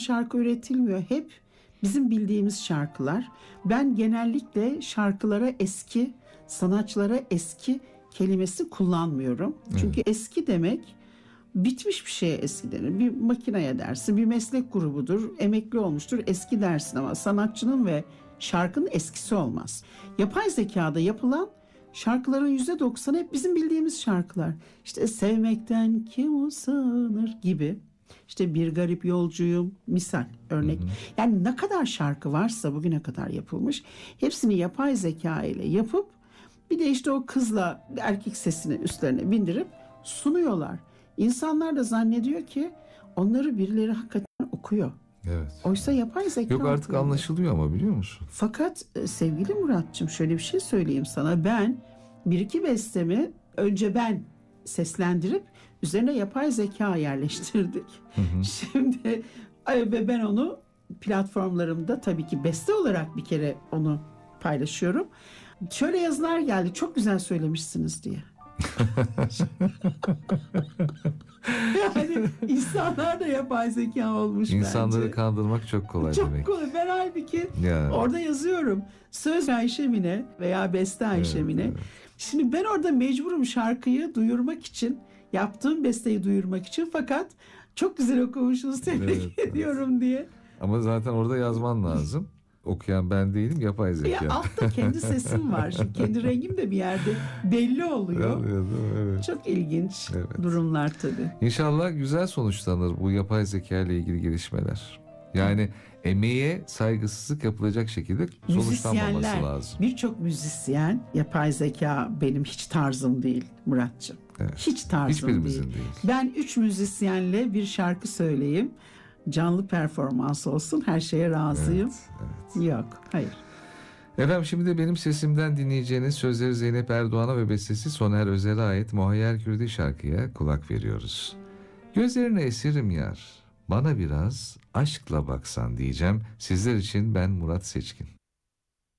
şarkı üretilmiyor. Hep bizim bildiğimiz şarkılar. Ben genellikle şarkılara eski, sanatçılara eski kelimesi kullanmıyorum. Çünkü eski demek bitmiş bir şeye eski denir. Bir makineye dersin, bir meslek grubudur, emekli olmuştur, eski dersin ama sanatçının ve şarkının eskisi olmaz. Yapay zekada yapılan şarkıların %90'ı hep bizim bildiğimiz şarkılar. İşte sevmekten kim usanır gibi. İşte bir garip yolcuyum misal örnek. Yani ne kadar şarkı varsa bugüne kadar yapılmış hepsini yapay zeka ile yapıp bir de işte o kızla erkek sesini üstlerine bindirip sunuyorlar. İnsanlar da zannediyor ki onları birileri hakikaten okuyor. Evet. Oysa yapay zeka Yok artık okuyor. anlaşılıyor ama biliyor musun? Fakat sevgili Muratçım şöyle bir şey söyleyeyim sana. Ben bir iki bestemi önce ben seslendirip üzerine yapay zeka yerleştirdik. Şimdi ve ben onu platformlarımda tabii ki beste olarak bir kere onu paylaşıyorum. Şöyle yazılar geldi. Çok güzel söylemişsiniz diye. Yani insanlar da yapay zeka olmuş İnsanları bence. kandırmak çok kolay Çok demek. kolay. Ben halbuki Ya. orada yazıyorum. Söz Ayşemine veya beste Ayşemine. Evet. Şimdi ben orada mecburum şarkıyı duyurmak için, yaptığım besteyi duyurmak için, fakat çok güzel okumuşsunuz, tebrik ediyorum diye. Ama zaten orada yazman lazım. Okuyan ben değilim, yapay zeka. Ya altta kendi sesim var. Şimdi kendi rengim de bir yerde belli oluyor. Evet. Çok ilginç Evet. durumlar tabii. İnşallah güzel sonuçlanır bu yapay zeka ile ilgili gelişmeler. Yani emeğe saygısızlık yapılacak şekilde sonuçlanmaması lazım. Birçok müzisyen yapay zeka benim hiç tarzım değil Muratcığım. Evet. Hiç tarzım Hiçbirimizin değil. Ben 3 müzisyenle bir şarkı söyleyeyim. Canlı performans olsun, her şeye razıyım. Evet. Yok, hayır. Efendim şimdi de benim sesimden dinleyeceğiniz sözleri Zeynep Erdoğan'a ve bestesi Soner Özel'e ait Muhayyer Kürdi şarkıya kulak veriyoruz. Gözlerine esirim yar, bana biraz aşkla baksan diyeceğim. Sizler için ben Murat Seçkin.